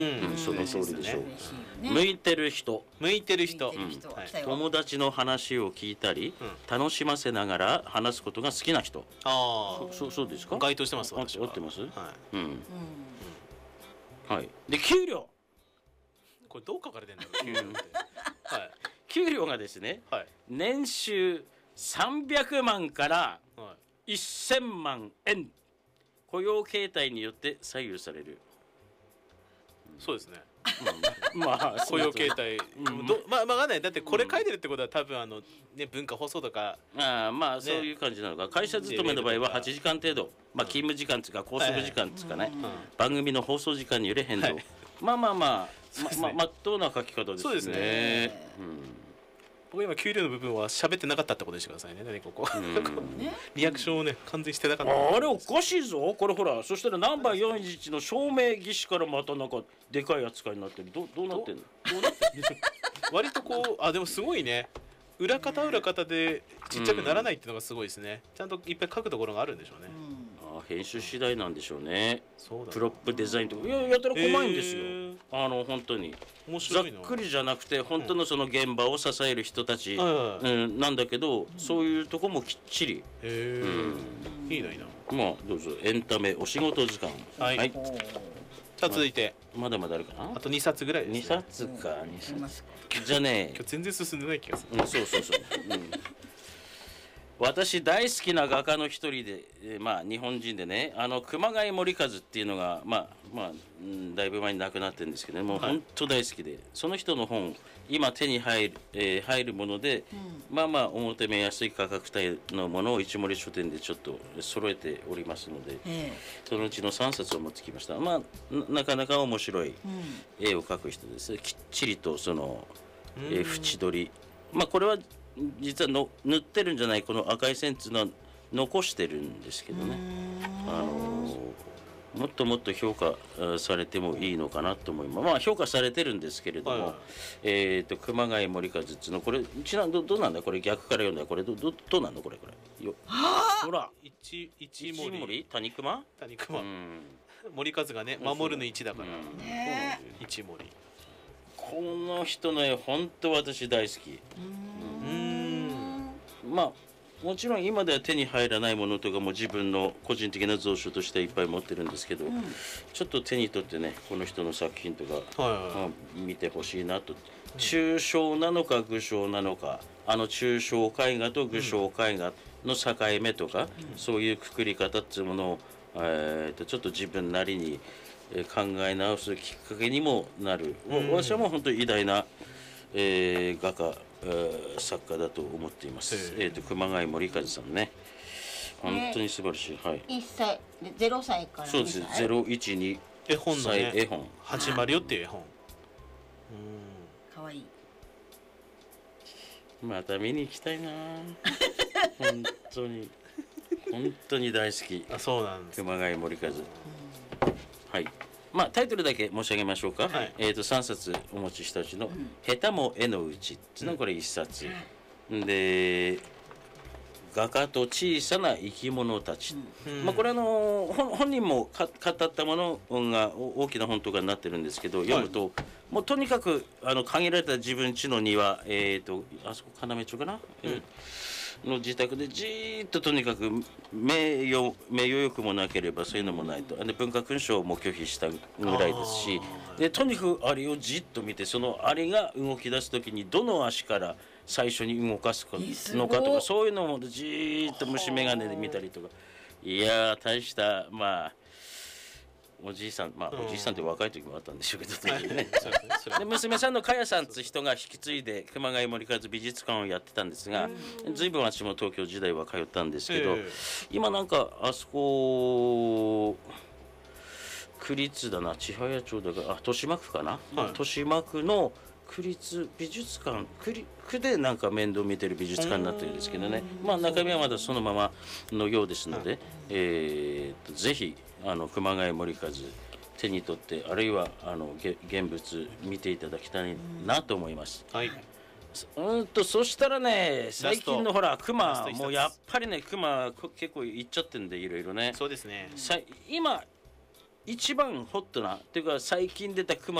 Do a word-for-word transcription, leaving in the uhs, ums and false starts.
うん、その通りでしょう。 嬉しいよね。 向いてる人、 向いてる人、 向いてる人はい来たよ。 友達の話を聞いたり、 うん楽しませながら話すことが好きな人。 あそそうそうですか？ あ該当してますあ私は。 合ってます？ はうん。 うん。 はい。で給料、 い。これどう書かれてんだろう給料って。はい給料がですね、 はい年収さんびゃくまんからはいせんまんえん、雇用形態によって左右される。 そうですね。 まあ雇用形態、 うんどまあまあわかんない。だってこれ書いてるってことは多分あのね文化放送とかああまあそういう感じなのか。会社勤めの場合ははちじかん程度、まあ勤務時間つうか拘束時間つうかね、番組の放送時間により変動。 はいまあまあまそうですねあまままっとうな書き方ですね。 そうですねうん僕今給料の部分は喋ってなかったってことにしてくださいね。何ここうんね。 リアクションをね完全にしてなかった。 あれおかしいぞこれ。ほらそしたらナンバーよんじゅういちの証明技師からまたなんかでかい扱いになってる。どどうなってんの？ どうなってる割とこうあでもすごいね。裏方裏方でちっちゃくならないっていうのがすごいですね。ちゃんといっぱい書くところがあるんでしょうね。 うん。 あ編集次第なんでしょうね。 そうだ。 プロップデザインとかいややたら細いんですよ、 へーあの本当に面ざっ白いな。 くりじゃなくて本当のその現場を支える人たち、 はいはいはいうん、なんだけど、そういうとこもきっちり。 へえ、いいないいな。 まあどうぞ。エンタメお仕事時間。 はいおーさあ続いてまだまだあるかなあ。とにさつぐらいです、ね。 にさつかにさいますか。 つじゃね今日全然進んでない気がする。 うん、そうそうそう、うん、私大好きな画家の一人で、えーまあ日本人でね、あの熊谷森和っていうのがまあまあ、うん、だいぶ前に亡くなってるんですけども、 はい本当大好きで、その人の本今手に入る、えー入るもので、まあまあお求めやすい価格帯のものを一森書店でちょっと揃えておりますので、 えそのうちのさんさつを持ってきました。まあななかなか面白いえ。うん。 絵を描く人です。きっちりとその、えーうん縁取り、まあこれは実はの塗ってるんじゃない、この赤い線っていうのは残してるんですけどね、あのーもっともっと評価あされてもいいのかなと思います。まあ評価されてるんですけれども、 はいはいえっ、と熊谷森和っていうの、これちなどどうなんだこれ、逆から読んだらこれどどどうなんだこれこれよほら一一一森森谷熊、 谷熊、 うん、 森和がね守るの一だから、 うんね一森。 この人の絵本当私大好き。 うーん。 まあもちろん今では手に入らないものとかも自分の個人的な蔵書としていっぱい持ってるんですけど、ちょっと手に取ってねこの人の作品とか、 はいはいはいまあ見てほしいなと。抽象なのか具象なのか、あの抽象絵画と具象絵画の境目とか、そういうくくり方っていうものを、えーとちょっと自分なりにえー考え直すきっかけにもなる、 うん私はもう本当に偉大な、えー画家、えー作家だと思っています。 へーえーと熊谷森和さんね、本当に素晴らしい。はい。 一歳でゼロ歳からそうです。 にさいゼロいちに絵本の歳絵ね本。 始まるよっていう絵本。う可愛い。 また見に行きたいな。本当に本当に大好きーん。あそうなんです。 熊谷森和。はい。まあタイトルだけ申し上げましょうか。 はいえっ、とさんさつお持ちしたうちの「下手も絵のうち」っていうのがこれいっさつ。で画家と小さな生き物たち、 うんまあ、これあの本本人もか語ったものがお大きな本とかになってるんですけど、読むと、もうとにかくあの限られた自分家の庭、えー、とあそこ要町かな、えーの自宅でじーっととにかく名誉名誉欲もなければそういうのもないと、で文化勲章も拒否したぐらいですし、でとにかくアリをじっと見て、そのアリが動き出す時にどの足から最初に動かすのかとか、そういうのもじーっと虫眼鏡で見たりとか、いやー大したまあおじいさん、まあおじいさんって若い時もあったんでしょうけど、当時ねそうですねそれで娘さんのかやさんって人が引き継いで熊谷森和美術館をやってたんですが、ずいぶん私も東京時代は通ったんですけど、 え今なんかあそこ区立だな、千早町だからあ豊島区かな、 はい豊島区の区立美術館、区立区でなんか面倒見てる美術館になってるんですけどね、まあ中身はまだそのままのようですので、えーとぜひあの熊谷森和手に取って、あるいはあのげ現物見ていただきたいなと思います。 ーはい。 うんとそしたらね、最近のほらラス熊ト一つもうやっぱりね熊こ結構いっちゃってんでいろいろね。 そうですね。 さ今一番ホットなっていうか最近出た熊